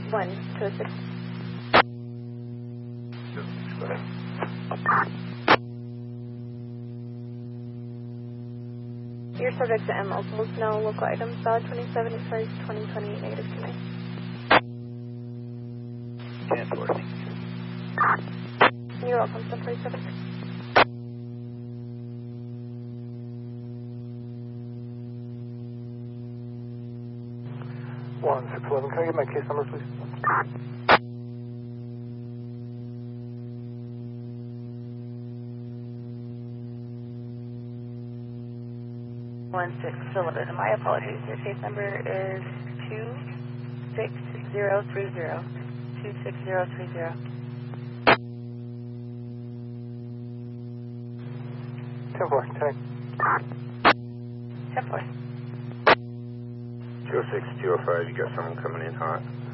126. Go ahead. Your subject to M multiples, no local items, valid 27 expires 2020, negative 29. 10-4, thank you. You're welcome, 1047. 1611, can I get my case number, please? My apologies. Your case number is 26030. 26030. 10-4, tag. 10-4. 0625, you got someone coming in hot.